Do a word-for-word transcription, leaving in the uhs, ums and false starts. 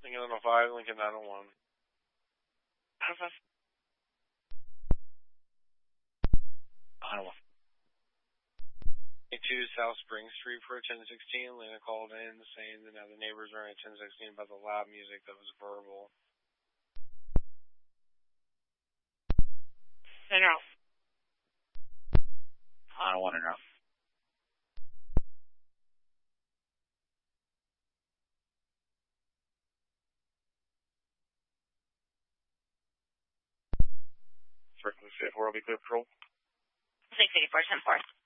Lincoln nine oh five, Lincoln nine oh one. Iowa. two South Spring Street for a ten sixteen. Lena called in saying that now the neighbors are at ten sixteen about the loud music that was verbal. In route. Iowa in route. Frequency four will be clear patrol. six eighty-four, ten four.